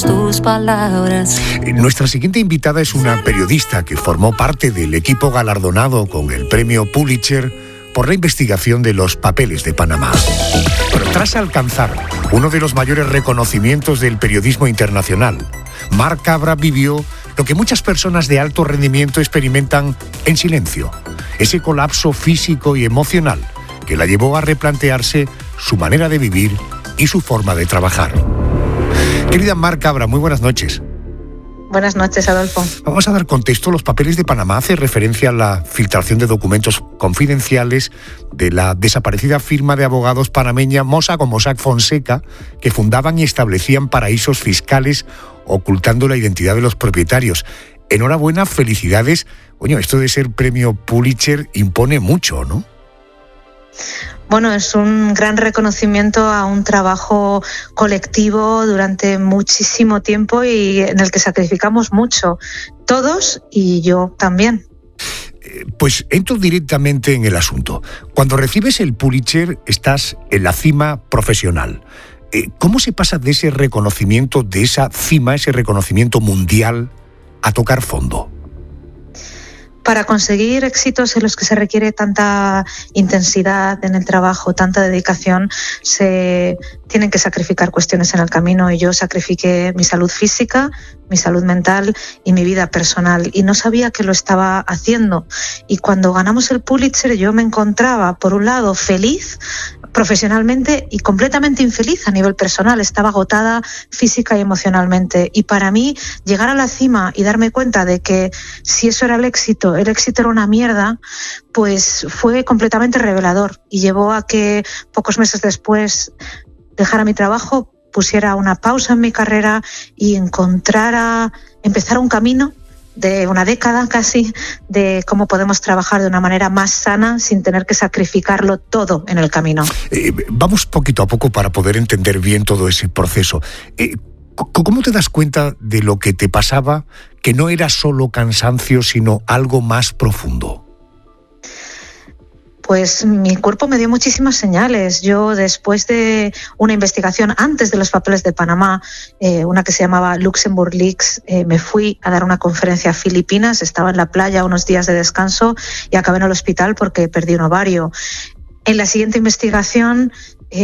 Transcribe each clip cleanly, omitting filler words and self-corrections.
tus palabras. Nuestra siguiente invitada es una periodista que formó parte del equipo galardonado con el premio Pulitzer por la investigación de los papeles de Panamá. Pero tras alcanzar uno de los mayores reconocimientos del periodismo internacional, Mar Cabra vivió lo que muchas personas de alto rendimiento experimentan en silencio, ese colapso físico y emocional que la llevó a replantearse su manera de vivir y su forma de trabajar. Querida Mar Cabra, muy buenas noches. Buenas noches, Adolfo. Vamos a dar contexto. Los papeles de Panamá hace referencia a la filtración de documentos confidenciales de la desaparecida firma de abogados panameña Mossack o Mossack Fonseca, que fundaban y establecían paraísos fiscales ocultando la identidad de los propietarios. Enhorabuena, felicidades. Coño, esto de ser premio Pulitzer impone mucho, ¿no? Bueno, es un gran reconocimiento a un trabajo colectivo durante muchísimo tiempo y en el que sacrificamos mucho, todos y yo también. Pues entro directamente en el asunto. Cuando recibes el Pulitzer estás en la cima profesional. ¿Cómo se pasa de ese reconocimiento, de esa cima, ese reconocimiento mundial, a tocar fondo? Para conseguir éxitos en los que se requiere tanta intensidad en el trabajo, tanta dedicación, se tienen que sacrificar cuestiones en el camino, y yo sacrifiqué mi salud física, mi salud mental y mi vida personal, y no sabía que lo estaba haciendo. Y cuando ganamos el Pulitzer yo me encontraba, por un lado, feliz profesionalmente y completamente infeliz a nivel personal. Estaba agotada física y emocionalmente, y para mí llegar a la cima y darme cuenta de que si eso era el éxito era una mierda, pues fue completamente revelador, y llevó a que pocos meses después dejara mi trabajo, pusiera una pausa en mi carrera y empezara un camino de una década casi de cómo podemos trabajar de una manera más sana sin tener que sacrificarlo todo en el camino. Vamos poquito a poco para poder entender bien todo ese proceso. ¿Cómo te das cuenta de lo que te pasaba, que no era solo cansancio, sino algo más profundo? Pues mi cuerpo me dio muchísimas señales. Yo, después de una investigación antes de los papeles de Panamá, una que se llamaba Luxembourg Leaks, me fui a dar una conferencia a Filipinas. Estaba en la playa unos días de descanso y acabé en el hospital porque perdí un ovario. En la siguiente investigación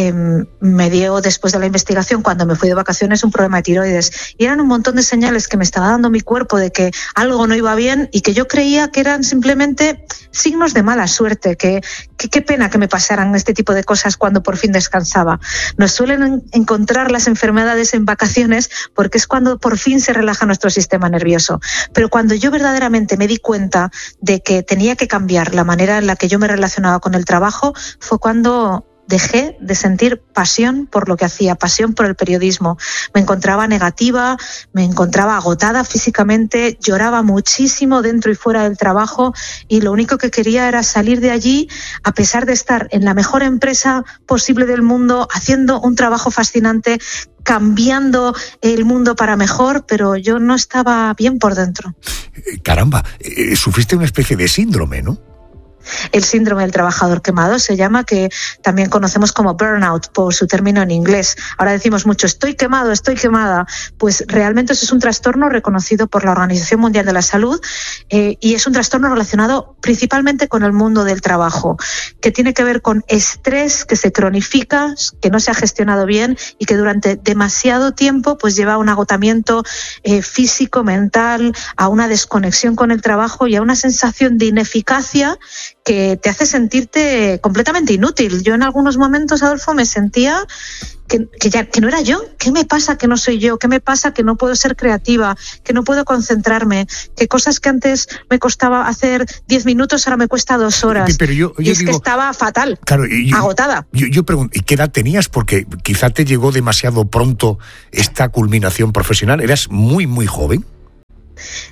me dio, después de la investigación, cuando me fui de vacaciones, un problema de tiroides. Y eran un montón de señales que me estaba dando mi cuerpo de que algo no iba bien y que yo creía que eran simplemente signos de mala suerte, que qué pena que me pasaran este tipo de cosas cuando por fin descansaba. Nos suelen encontrar las enfermedades en vacaciones porque es cuando por fin se relaja nuestro sistema nervioso. Pero cuando yo verdaderamente me di cuenta de que tenía que cambiar la manera en la que yo me relacionaba con el trabajo, fue cuando dejé de sentir pasión por lo que hacía, pasión por el periodismo. Me encontraba negativa, me encontraba agotada físicamente, lloraba muchísimo dentro y fuera del trabajo, y lo único que quería era salir de allí, a pesar de estar en la mejor empresa posible del mundo, haciendo un trabajo fascinante, cambiando el mundo para mejor, pero yo no estaba bien por dentro. Caramba, sufriste una especie de síndrome, ¿no? El síndrome del trabajador quemado se llama, que también conocemos como burnout por su término en inglés. Ahora decimos mucho estoy quemado, estoy quemada. Pues realmente eso es un trastorno reconocido por la Organización Mundial de la Salud, y es un trastorno relacionado principalmente con el mundo del trabajo, que tiene que ver con estrés que se cronifica, que no se ha gestionado bien y que durante demasiado tiempo pues lleva a un agotamiento físico, mental, a una desconexión con el trabajo y a una sensación de ineficacia que te hace sentirte completamente inútil. Yo en algunos momentos, Adolfo, me sentía que no era yo. ¿Qué me pasa que no soy yo? ¿Qué me pasa que no puedo ser creativa? Que no puedo concentrarme. Que cosas que antes me costaba hacer 10 minutos ahora me cuesta 2 horas. Pero yo y es digo, que estaba fatal, claro, agotada. Yo pregunto, ¿y qué edad tenías? Porque quizá te llegó demasiado pronto esta culminación profesional. ¿Eras muy, muy joven?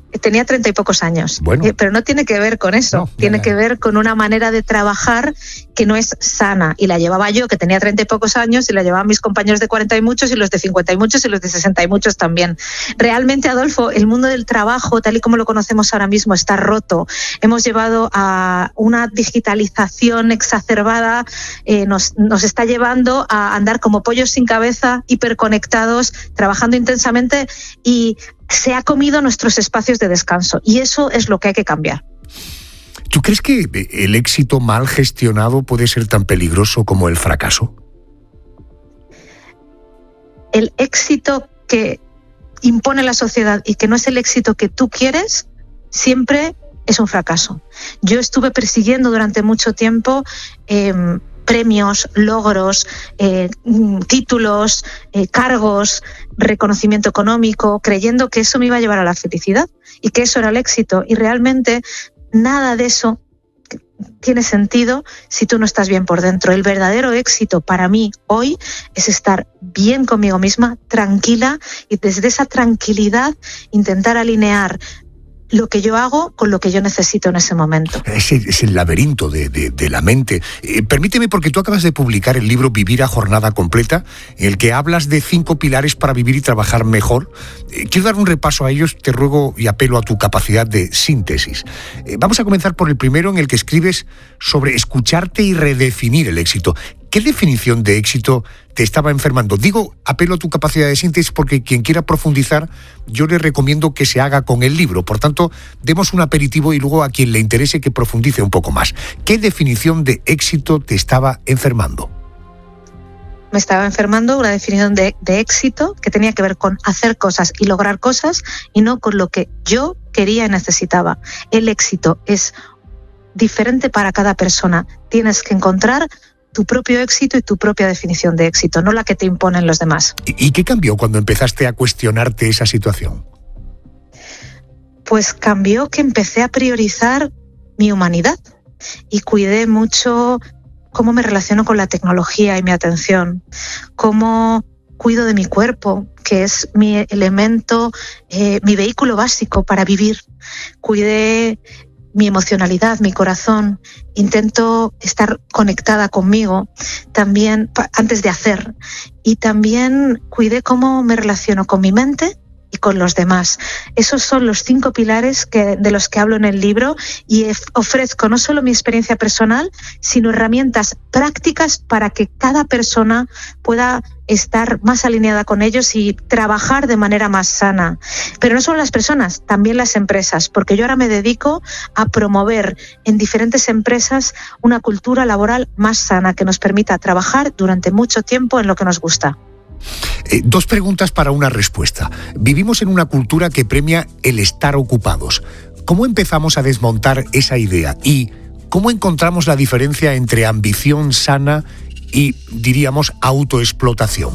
Tenía 30 y pocos años, bueno, pero no tiene que ver con eso, no, tiene que ver con una manera de trabajar que no es sana, y la llevaba yo, que tenía 30 y pocos años, y la llevaban mis compañeros de 40 y muchos, y los de 50 y muchos, y los de 60 y muchos también. Realmente, Adolfo, el mundo del trabajo, tal y como lo conocemos ahora mismo, está roto. Hemos llevado a una digitalización exacerbada, nos está llevando a andar como pollos sin cabeza, hiperconectados, trabajando intensamente, y se ha comido nuestros espacios de descanso, y eso es lo que hay que cambiar. ¿Tú crees que el éxito mal gestionado puede ser tan peligroso como el fracaso? El éxito que impone la sociedad y que no es el éxito que tú quieres, siempre es un fracaso. Yo estuve persiguiendo durante mucho tiempo premios, logros, títulos, cargos, reconocimiento económico, creyendo que eso me iba a llevar a la felicidad y que eso era el éxito. Y realmente nada de eso tiene sentido si tú no estás bien por dentro. El verdadero éxito para mí hoy es estar bien conmigo misma, tranquila, y desde esa tranquilidad intentar alinear lo que yo hago con lo que yo necesito en ese momento. Es el laberinto de la mente. Permíteme, porque tú acabas de publicar el libro Vivir a Jornada Completa, en el que hablas de 5 pilares para vivir y trabajar mejor. Quiero dar un repaso a ellos, te ruego y apelo a tu capacidad de síntesis. Vamos a comenzar por el primero, en el que escribes sobre escucharte y redefinir el éxito. ¿Qué definición de éxito te estaba enfermando? Digo, apelo a tu capacidad de síntesis porque quien quiera profundizar, yo le recomiendo que se haga con el libro. Por tanto, demos un aperitivo y luego a quien le interese que profundice un poco más. ¿Qué definición de éxito te estaba enfermando? Me estaba enfermando una definición de éxito que tenía que ver con hacer cosas y lograr cosas, y no con lo que yo quería y necesitaba. El éxito es diferente para cada persona. Tienes que encontrar tu propio éxito y tu propia definición de éxito, no la que te imponen los demás. ¿Y qué cambió cuando empezaste a cuestionarte esa situación? Pues cambió que empecé a priorizar mi humanidad y cuidé mucho cómo me relaciono con la tecnología y mi atención, cómo cuido de mi cuerpo, que es mi elemento, mi vehículo básico para vivir. Cuidé mi emocionalidad, mi corazón, intento estar conectada conmigo también antes de hacer, y también cuidé cómo me relaciono con mi mente y con los demás. Esos son los 5 pilares de los que hablo en el libro, y ofrezco no solo mi experiencia personal, sino herramientas prácticas para que cada persona pueda estar más alineada con ellos y trabajar de manera más sana. Pero no solo las personas, también las empresas, porque yo ahora me dedico a promover en diferentes empresas una cultura laboral más sana que nos permita trabajar durante mucho tiempo en lo que nos gusta. 2 preguntas para una respuesta. Vivimos en una cultura que premia el estar ocupados. ¿Cómo empezamos a desmontar esa idea? ¿Y cómo encontramos la diferencia entre ambición sana y, diríamos, autoexplotación?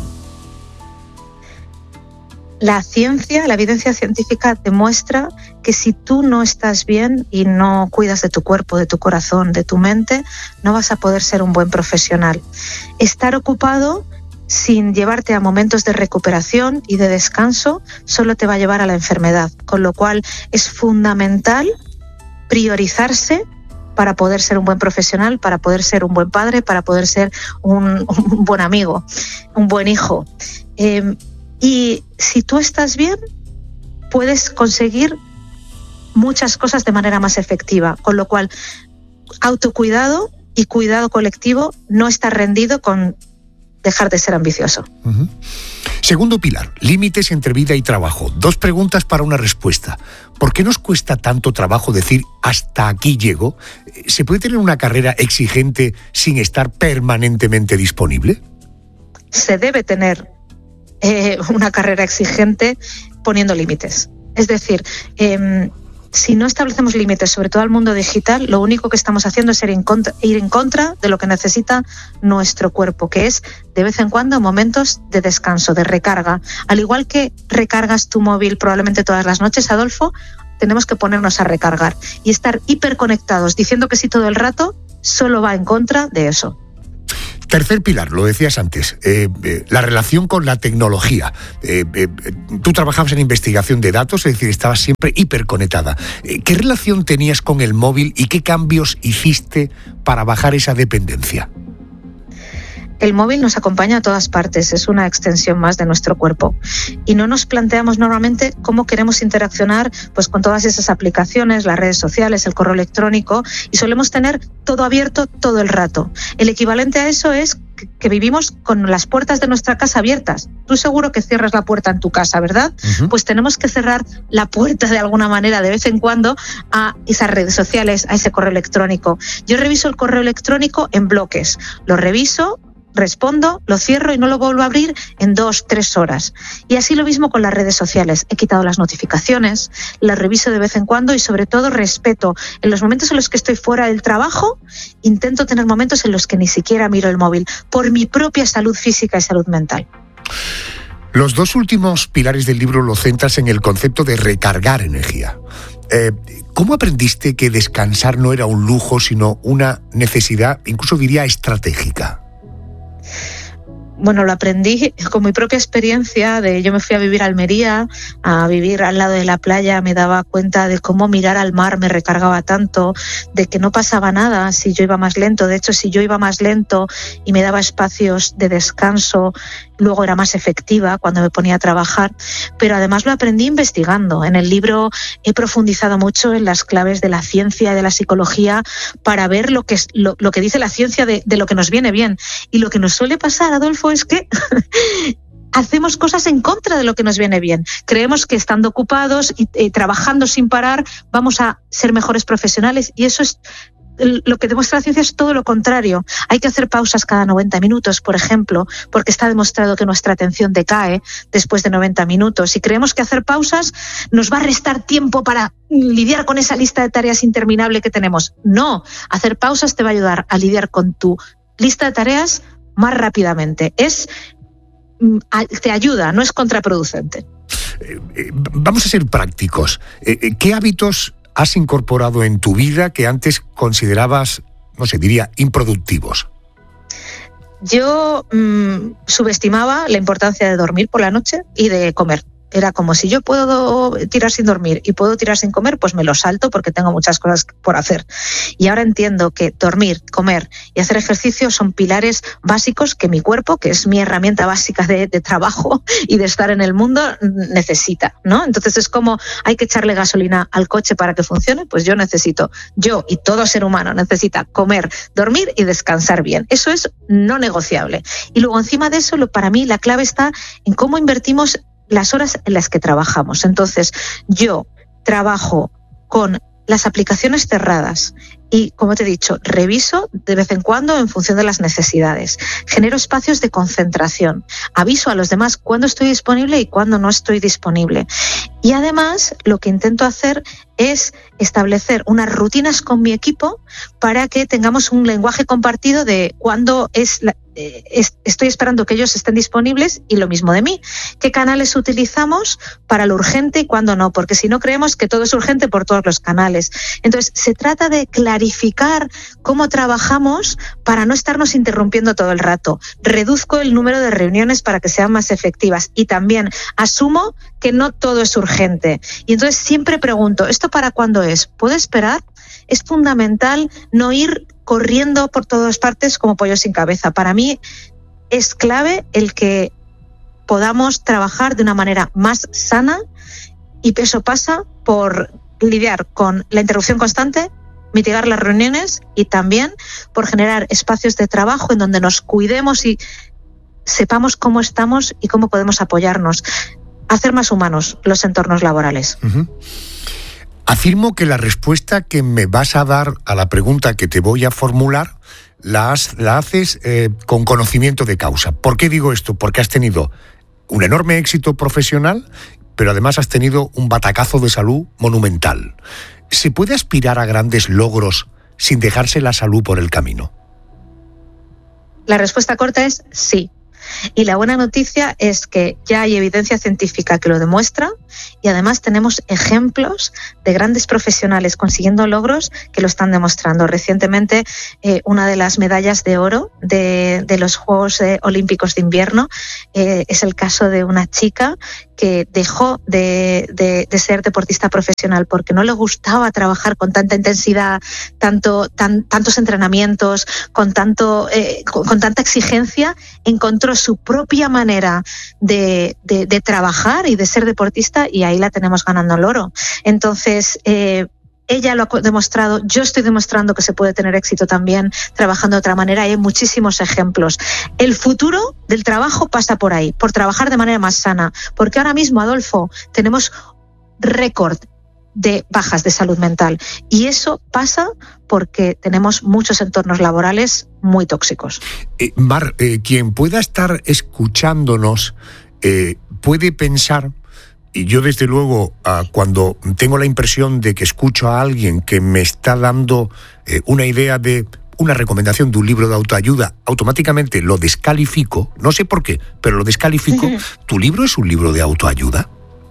La ciencia, la evidencia científica demuestra que si tú no estás bien y no cuidas de tu cuerpo, de tu corazón, de tu mente, no vas a poder ser un buen profesional. Estar ocupado sin llevarte a momentos de recuperación y de descanso solo te va a llevar a la enfermedad, con lo cual es fundamental priorizarse para poder ser un buen profesional, para poder ser un buen padre, para poder ser un buen amigo, un buen hijo. Y si tú estás bien, puedes conseguir muchas cosas de manera más efectiva, con lo cual autocuidado y cuidado colectivo, no estar rendido con dejar de ser ambicioso. Uh-huh. Segundo pilar, límites entre vida y trabajo. 2 preguntas para una respuesta. ¿Por qué nos cuesta tanto trabajo decir hasta aquí llego? ¿Se puede tener una carrera exigente sin estar permanentemente disponible? Se debe tener una carrera exigente poniendo límites. Es decir, si no establecemos límites, sobre todo al mundo digital, lo único que estamos haciendo es ir en contra de lo que necesita nuestro cuerpo, que es de vez en cuando momentos de descanso, de recarga. Al igual que recargas tu móvil probablemente todas las noches, Adolfo, tenemos que ponernos a recargar. Y estar hiperconectados diciendo que sí todo el rato solo va en contra de eso. Tercer pilar, lo decías antes, la relación con la tecnología. Tú trabajabas en investigación de datos, es decir, estabas siempre hiperconectada. ¿Qué relación tenías con el móvil y qué cambios hiciste para bajar esa dependencia? El móvil nos acompaña a todas partes, es una extensión más de nuestro cuerpo y no nos planteamos normalmente cómo queremos interaccionar pues con todas esas aplicaciones, las redes sociales, el correo electrónico, y solemos tener todo abierto todo el rato. El equivalente a eso es que vivimos con las puertas de nuestra casa abiertas. Tú seguro que cierras la puerta en tu casa, ¿verdad? Uh-huh. Pues tenemos que cerrar la puerta de alguna manera de vez en cuando a esas redes sociales, a ese correo electrónico. Yo reviso el correo electrónico en bloques, lo reviso, respondo, lo cierro y no lo vuelvo a abrir en 2-3 horas. Y así lo mismo con las redes sociales. He quitado las notificaciones, las reviso de vez en cuando y sobre todo respeto. En los momentos en los que estoy fuera del trabajo, intento tener momentos en los que ni siquiera miro el móvil, por mi propia salud física y salud mental. Los dos últimos pilares del libro lo centras en el concepto de recargar energía. ¿Cómo aprendiste que descansar no era un lujo, sino una necesidad, incluso diría estratégica? Bueno, lo aprendí con mi propia experiencia. Yo me fui a vivir a Almería, a vivir al lado de la playa. Me daba cuenta de cómo mirar al mar me recargaba tanto, de que no pasaba nada si yo iba más lento. De hecho, si yo iba más lento y me daba espacios de descanso, luego era más efectiva cuando me ponía a trabajar. Pero además lo aprendí investigando. En el libro he profundizado mucho en las claves de la ciencia y de la psicología para ver lo que dice la ciencia de lo que nos viene bien. Y lo que nos suele pasar, Adolfo, es que hacemos cosas en contra de lo que nos viene bien. Creemos que estando ocupados y trabajando sin parar vamos a ser mejores profesionales, y eso es lo que demuestra la ciencia, es todo lo contrario. Hay que hacer pausas cada 90 minutos, por ejemplo, porque está demostrado que nuestra atención decae después de 90 minutos. Y creemos que hacer pausas nos va a restar tiempo para lidiar con esa lista de tareas interminable que tenemos. No, hacer pausas te va a ayudar a lidiar con tu lista de tareas más rápidamente. Te ayuda, no es contraproducente. Vamos a ser prácticos. ¿Qué hábitos has incorporado en tu vida que antes considerabas, no sé, diría, improductivos? Yo subestimaba la importancia de dormir por la noche y de comer. Era como, si yo puedo tirar sin dormir y puedo tirar sin comer, pues me lo salto porque tengo muchas cosas por hacer. Y ahora entiendo que dormir, comer y hacer ejercicio son pilares básicos que mi cuerpo, que es mi herramienta básica de trabajo y de estar en el mundo, necesita, ¿no? Entonces es como, hay que echarle gasolina al coche para que funcione. Pues yo y todo ser humano necesita comer, dormir y descansar bien. Eso es no negociable. Y luego encima de eso, para mí la clave está en cómo invertimos las horas en las que trabajamos. Entonces, yo trabajo con las aplicaciones cerradas y, como te he dicho, reviso de vez en cuando en función de las necesidades. Genero espacios de concentración. Aviso a los demás cuándo estoy disponible y cuándo no estoy disponible. Y además, lo que intento hacer es establecer unas rutinas con mi equipo para que tengamos un lenguaje compartido de cuándo estoy esperando que ellos estén disponibles, y lo mismo de mí. ¿Qué canales utilizamos para lo urgente y cuándo no? Porque si no, creemos que todo es urgente por todos los canales. Entonces, se trata de clarificar cómo trabajamos para no estarnos interrumpiendo todo el rato. Reduzco el número de reuniones para que sean más efectivas y también asumo que no todo es urgente. Y entonces siempre pregunto, ¿esto para cuándo es? ¿Puedo esperar? Es fundamental no ir corriendo por todas partes como pollo sin cabeza. Para mí es clave el que podamos trabajar de una manera más sana, y eso pasa por lidiar con la interrupción constante, mitigar las reuniones y también por generar espacios de trabajo en donde nos cuidemos y sepamos cómo estamos y cómo podemos apoyarnos. Hacer más humanos los entornos laborales. Uh-huh. Afirmo que la respuesta que me vas a dar a la pregunta que te voy a formular la haces con conocimiento de causa. ¿Por qué digo esto? Porque has tenido un enorme éxito profesional, pero además has tenido un batacazo de salud monumental. ¿Se puede aspirar a grandes logros sin dejarse la salud por el camino? La respuesta corta es sí. Y la buena noticia es que ya hay evidencia científica que lo demuestra y además tenemos ejemplos de grandes profesionales consiguiendo logros que lo están demostrando. Recientemente, una de las medallas de oro de los Juegos Olímpicos de Invierno es el caso de una chica que dejó de ser deportista profesional porque no le gustaba trabajar con tanta intensidad, tantos entrenamientos, con tanta exigencia. Encontró su propia manera de trabajar y de ser deportista y ahí la tenemos ganando el oro. Entonces, ella lo ha demostrado, yo estoy demostrando que se puede tener éxito también trabajando de otra manera y hay muchísimos ejemplos. El futuro del trabajo pasa por ahí, por trabajar de manera más sana, porque ahora mismo, Adolfo, tenemos récord de bajas de salud mental y eso pasa porque tenemos muchos entornos laborales muy tóxicos. Mar, quien pueda estar escuchándonos puede pensar, y yo desde luego cuando tengo la impresión de que escucho a alguien que me está dando una idea de una recomendación de un libro de autoayuda, automáticamente lo descalifico, no sé por qué, pero lo descalifico. ¿Tu libro es un libro de autoayuda?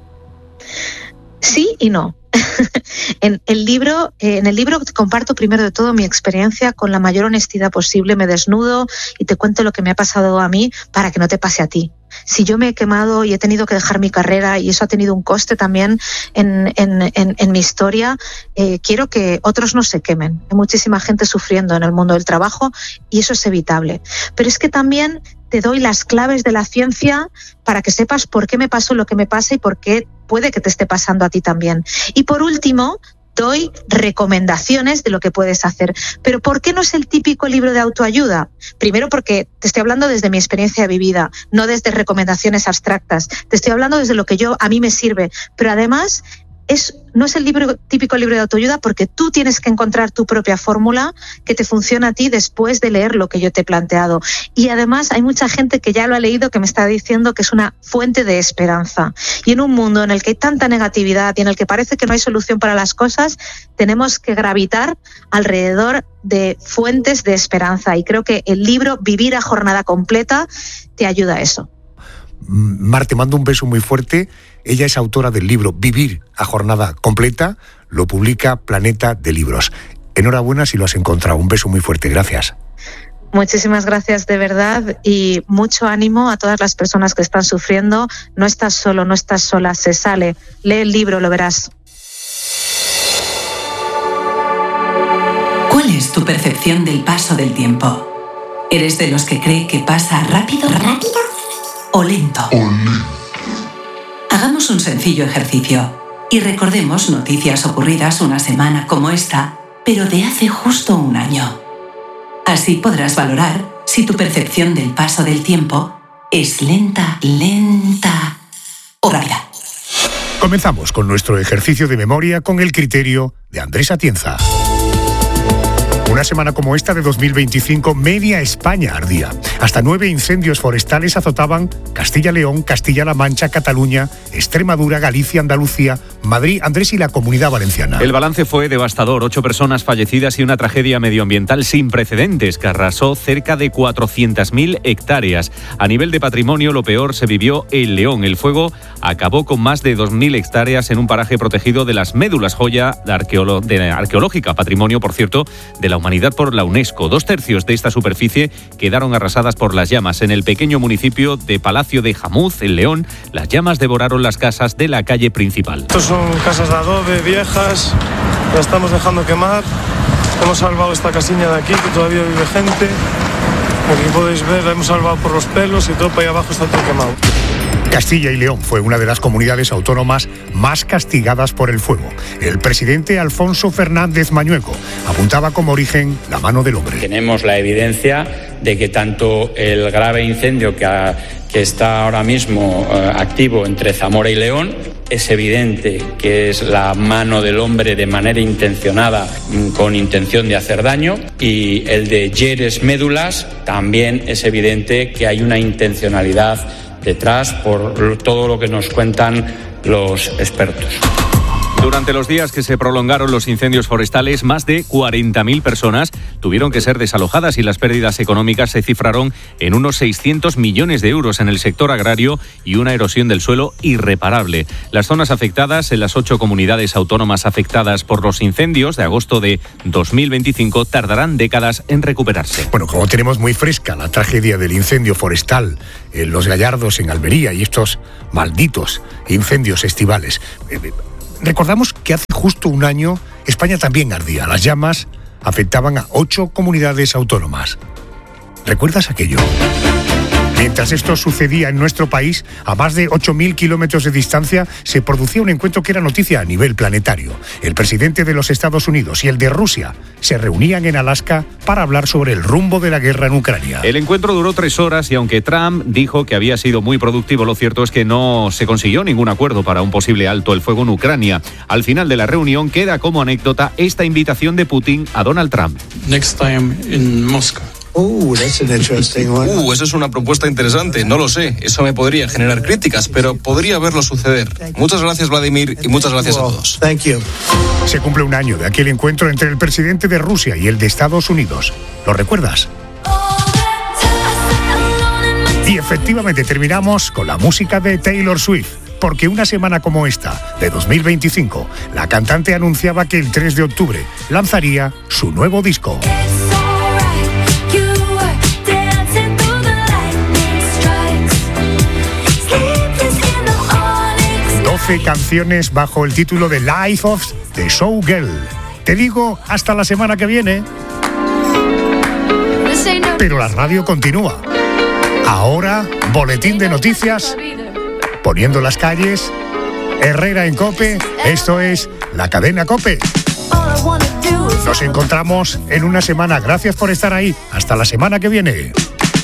Sí y no. En el libro comparto primero de todo mi experiencia con la mayor honestidad posible, me desnudo y te cuento lo que me ha pasado a mí para que no te pase a ti. Si yo me he quemado y he tenido que dejar mi carrera y eso ha tenido un coste también en mi historia, quiero que otros no se quemen. Hay muchísima gente sufriendo en el mundo del trabajo y eso es evitable. Pero es que también te doy las claves de la ciencia para que sepas por qué me pasó lo que me pasa y por qué puede que te esté pasando a ti también. Y por último, doy recomendaciones de lo que puedes hacer. Pero ¿por qué no es el típico libro de autoayuda? Primero porque te estoy hablando desde mi experiencia vivida, no desde recomendaciones abstractas. Te estoy hablando desde lo que a mí me sirve. Pero además no es el típico libro de autoayuda porque tú tienes que encontrar tu propia fórmula que te funcione a ti después de leer lo que yo te he planteado. Y además hay mucha gente que ya lo ha leído que me está diciendo que es una fuente de esperanza. Y en un mundo en el que hay tanta negatividad y en el que parece que no hay solución para las cosas, tenemos que gravitar alrededor de fuentes de esperanza. Y creo que el libro Vivir a Jornada Completa te ayuda a eso. Mar, te mando un beso muy fuerte. Ella es autora del libro Vivir a Jornada Completa, lo publica Planeta de Libros. Enhorabuena si lo has encontrado. Un beso muy fuerte, gracias. Muchísimas gracias de verdad y mucho ánimo a todas las personas que están sufriendo. No estás solo, no estás sola, se sale. Lee el libro, lo verás. ¿Cuál es tu percepción del paso del tiempo? ¿Eres de los que cree que pasa rápido o lento? Hagamos un sencillo ejercicio y recordemos noticias ocurridas una semana como esta, pero de hace justo un año. Así podrás valorar si tu percepción del paso del tiempo es lenta o rápida. Comenzamos con nuestro ejercicio de memoria con el criterio de Andrés Atienza. Una semana como esta de 2025, media España ardía. Hasta 9 incendios forestales azotaban Castilla-León, Castilla-La Mancha, Cataluña, Extremadura, Galicia, Andalucía, Madrid, Andrés y la Comunidad Valenciana. El balance fue devastador, 8 personas fallecidas y una tragedia medioambiental sin precedentes que arrasó cerca de 400.000 hectáreas. A nivel de patrimonio, lo peor se vivió en León. El fuego acabó con más de 2.000 hectáreas en un paraje protegido de las Médulas, joya arqueológica, patrimonio, por cierto, de la humanidad por la UNESCO. 2/3 de esta superficie quedaron arrasadas por las llamas. En el pequeño municipio de Palacio de Jamuz, en León, las llamas devoraron las casas de la calle principal. Estos son casas de adobe viejas, las estamos dejando quemar. Hemos salvado esta casilla de aquí, que todavía vive gente. Aquí podéis ver, la hemos salvado por los pelos y todo para allá abajo está todo quemado. Castilla y León fue una de las comunidades autónomas más castigadas por el fuego. El presidente Alfonso Fernández Mañueco apuntaba como origen la mano del hombre. Tenemos la evidencia de que tanto el grave incendio que está ahora mismo activo entre Zamora y León, es evidente que es la mano del hombre de manera intencionada, con intención de hacer daño, y el de Lleres Médulas también es evidente que hay una intencionalidad detrás por todo lo que nos cuentan los expertos. Durante los días que se prolongaron los incendios forestales, más de 40.000 personas tuvieron que ser desalojadas y las pérdidas económicas se cifraron en unos 600 millones de euros en el sector agrario y una erosión del suelo irreparable. Las zonas afectadas en las 8 comunidades autónomas afectadas por los incendios de agosto de 2025 tardarán décadas en recuperarse. Bueno, como tenemos muy fresca la tragedia del incendio forestal en Los Gallardos, en Almería, y estos malditos incendios estivales, recordamos que hace justo un año España también ardía. Las llamas afectaban a 8 comunidades autónomas. ¿Recuerdas aquello? Mientras esto sucedía en nuestro país, a más de 8.000 kilómetros de distancia, se producía un encuentro que era noticia a nivel planetario. El presidente de los Estados Unidos y el de Rusia se reunían en Alaska para hablar sobre el rumbo de la guerra en Ucrania. El encuentro duró 3 horas y aunque Trump dijo que había sido muy productivo, lo cierto es que no se consiguió ningún acuerdo para un posible alto el fuego en Ucrania. Al final de la reunión queda como anécdota esta invitación de Putin a Donald Trump. Next time in Moscow. Eso es una propuesta interesante, no lo sé. Eso me podría generar críticas, pero podría verlo suceder. Muchas gracias, Vladimir, y muchas gracias a todos. Se cumple un año de aquel encuentro entre el presidente de Rusia y el de Estados Unidos. ¿Lo recuerdas? Y efectivamente terminamos con la música de Taylor Swift. Porque una semana como esta, de 2025, la cantante anunciaba que el 3 de octubre lanzaría su nuevo disco. 12 canciones bajo el título de Life of the Showgirl. Te digo hasta la semana que viene. Pero la radio continúa. Ahora, boletín de noticias, poniendo las calles, Herrera en COPE, esto es la cadena COPE. Nos encontramos en una semana. Gracias por estar ahí. Hasta la semana que viene.